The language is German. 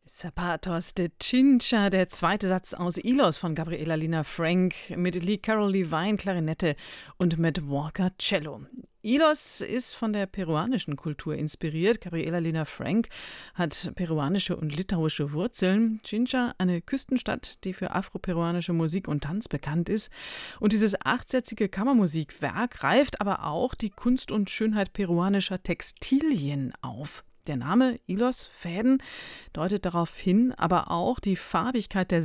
Zapatos de Chincha, der zweite Satz aus Ilos von Gabriela Lina Frank mit Lee Carroll Levine Klarinette und Matt Walker Cello. Ilos ist von der peruanischen Kultur inspiriert. Gabriela Lina Frank hat peruanische und litauische Wurzeln. Chincha, eine Küstenstadt, die für afroperuanische Musik und Tanz bekannt ist. Und dieses achtsätzige Kammermusikwerk greift aber auch die Kunst und Schönheit peruanischer Textilien auf. Der Name Ilos Fäden deutet darauf hin, aber auch die Farbigkeit der